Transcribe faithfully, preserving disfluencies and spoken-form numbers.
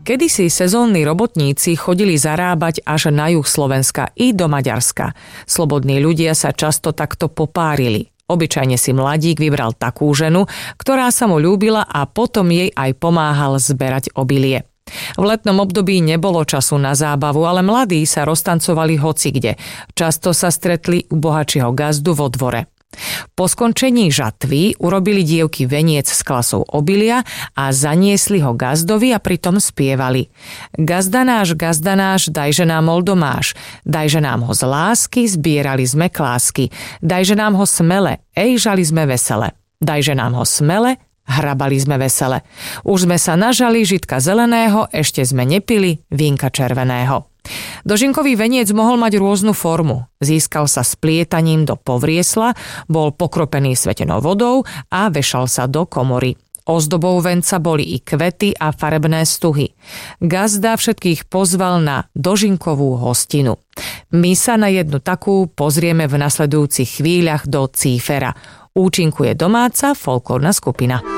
Kedysi sezónni robotníci chodili zarábať až na juh Slovenska i do Maďarska. Slobodní ľudia sa často takto popárili. Obyčajne si mladík vybral takú ženu, ktorá sa mu ľúbila a potom jej aj pomáhal zberať obilie. V letnom období nebolo času na zábavu, ale mladí sa roztancovali hocikde. Často sa stretli u bohatšieho gazdu vo dvore. Po skončení žatvy urobili dievky veniec s klasou obilia a zaniesli ho gazdovi a pritom spievali: Gazdanáš, gazdanáš, dajže nám oldomáš, dajže nám ho z lásky, zbierali sme klásky, dajže nám ho smele, ej, žali sme vesele, dajže nám ho smele, hrabali sme vesele. Už sme sa nažali žitka zeleného, ešte sme nepili vínka červeného. Dožinkový veniec mohol mať rôznu formu. Získal sa splietaním do povriesla, bol pokropený svetenou vodou a vešal sa do komory. Ozdobou venca boli i kvety a farebné stuhy. Gazda všetkých pozval na dožinkovú hostinu. My sa na jednu takú pozrieme v nasledujúcich chvíľach do Cífera. Účinkuje domáca folklórna skupina.